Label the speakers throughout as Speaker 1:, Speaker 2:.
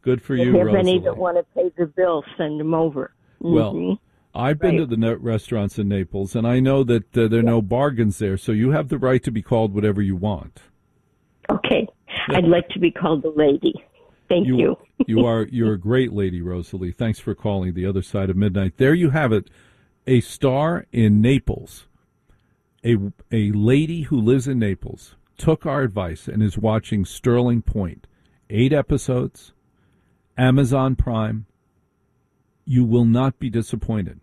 Speaker 1: Good for you,
Speaker 2: If you have
Speaker 1: Rosalie.
Speaker 2: any that want to pay the bill, send them over.
Speaker 1: Well, I've been to the restaurants in Naples, and I know that there are no bargains there, so you have the right to be called whatever you want.
Speaker 2: Okay. I'd like to be called a lady. Thank you.
Speaker 1: You're a great lady, Rosalie. Thanks for calling The Other Side of Midnight. There you have it. A star in Naples, a lady who lives in Naples, took our advice and is watching Sterling Point. 8 episodes, Amazon Prime. You will not be disappointed.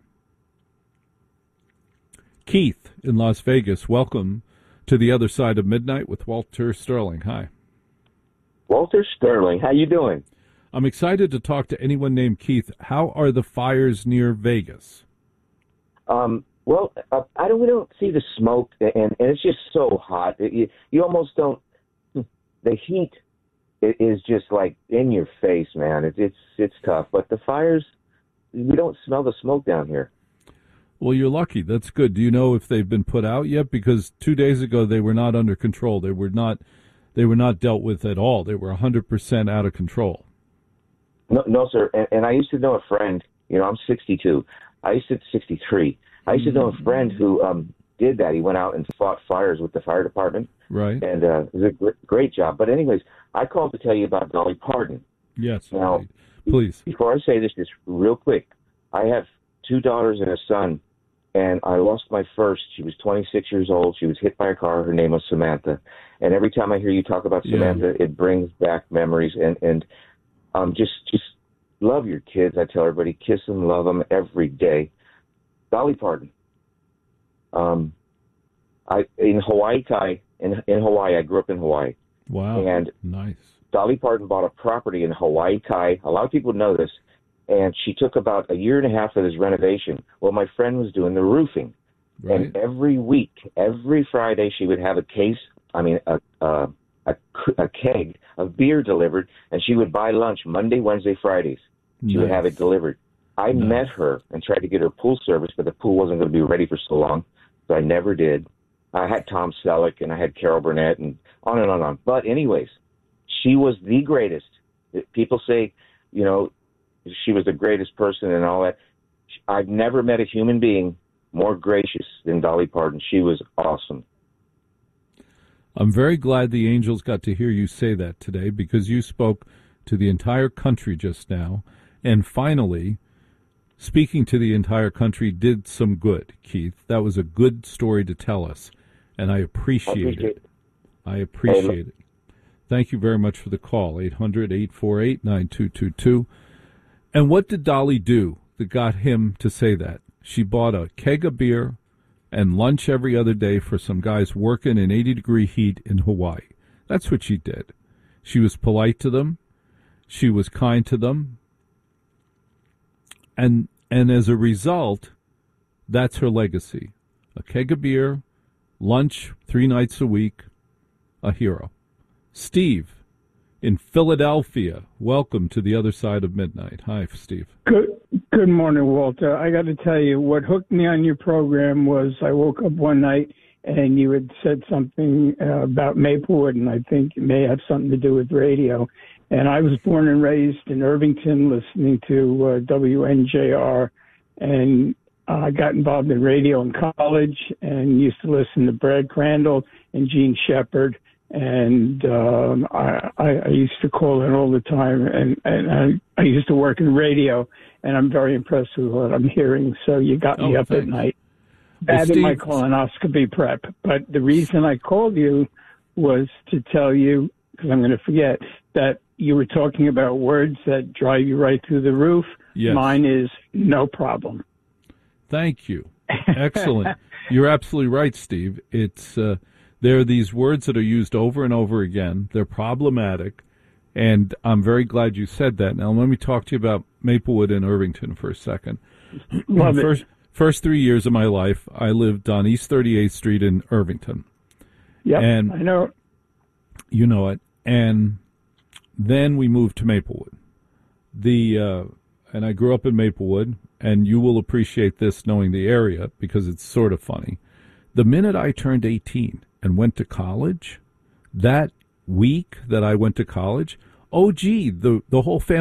Speaker 1: Keith in Las Vegas, welcome to The Other Side of Midnight with Walter Sterling. Hi.
Speaker 3: Walter Sterling, how you doing?
Speaker 1: I'm excited to talk to anyone named Keith. How are the fires near Vegas?
Speaker 3: Well, we don't see the smoke, and it's just so hot. You almost don't. The heat is just like in your face, man. It's tough. But the fires, we don't smell the smoke down here.
Speaker 1: Well, you're lucky. That's good. Do you know if they've been put out yet? Because 2 days ago they were not under control. They were not dealt with at all. They were 100% out of control.
Speaker 3: No, sir. And I used to know a friend. I'm 62. 63. I used to know a friend who did that. He went out and fought fires with the fire department.
Speaker 1: Right.
Speaker 3: And it was a great job. But anyways, I called to tell you about Dolly Parton.
Speaker 1: Yes.
Speaker 3: Now,
Speaker 1: right. Please.
Speaker 3: Before I say this, just real quick, I have 2 daughters and a son, and I lost my first. She was 26 years old. She was hit by a car. Her name was Samantha. And every time I hear you talk about Samantha, it brings back memories. And just love your kids. I tell everybody, kiss them, love them every day. Dolly Parton. In Hawaii, I grew up in Hawaii.
Speaker 1: Wow.
Speaker 3: And
Speaker 1: nice.
Speaker 3: Dolly Parton bought a property in Hawaii Kai. A lot of people know this. And she took about a year and a half of this renovation. Well, my friend was doing the roofing. Right. And every week, every Friday, she would have a keg of beer delivered, and she would buy lunch Monday, Wednesday, Fridays. She would have it delivered. I met her and tried to get her pool service, but the pool wasn't going to be ready for so long, so I never did. I had Tom Selleck, and I had Carol Burnett, and on and on and on. But anyways, she was the greatest. People say, she was the greatest person and all that. I've never met a human being more gracious than Dolly Parton. She was awesome.
Speaker 1: I'm very glad the Angels got to hear you say that today, because you spoke to the entire country just now. And finally, speaking to the entire country did some good, Keith. That was a good story to tell us, and I appreciate it. I appreciate it. Thank you very much for the call, 800-848-9222. And what did Dolly do that got him to say that? She bought a keg of beer and lunch every other day for some guys working in 80-degree heat in Hawaii. That's what she did. She was polite to them. She was kind to them. And as a result, that's her legacy. A keg of beer, lunch 3 nights a week, a hero. Steve in Philadelphia, welcome to The Other Side of Midnight. Hi, Steve.
Speaker 4: Good morning, Walter. I got to tell you, what hooked me on your program was I woke up one night and you had said something about Maplewood, and I think it may have something to do with radio. And I was born and raised in Irvington, listening to WNJR, and I got involved in radio in college and used to listen to Brad Crandall and Gene Shepard. And I used to call in all the time, and I used to work in radio, and I'm very impressed with what I'm hearing. So you got me up at night. Bad in my colonoscopy prep. But the reason I called you was to tell you, because I'm going to forget, that you were talking about words that drive you right through the roof.
Speaker 1: Yes.
Speaker 4: Mine is no problem.
Speaker 1: Thank you. Excellent. You're absolutely right, Steve. It's there are these words that are used over and over again. They're problematic, and I'm very glad you said that. Now, let me talk to you about Maplewood and Irvington for a second.
Speaker 4: Love it.
Speaker 1: First 3 years of my life, I lived on East 38th Street in Irvington.
Speaker 4: Yeah, I know.
Speaker 1: You know it. And then we moved to Maplewood. And I grew up in Maplewood, and you will appreciate this knowing the area because it's sort of funny. The minute I turned 18 and went to college, that week that I went to college, the whole family